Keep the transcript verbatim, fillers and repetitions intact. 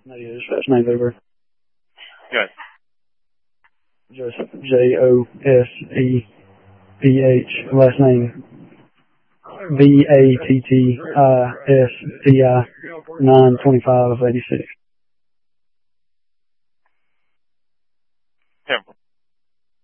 No, yeah, his first name over. Good. Joseph, J O S E P H, last name V A T T I S T I, nine twenty-five eighty-six. Tim,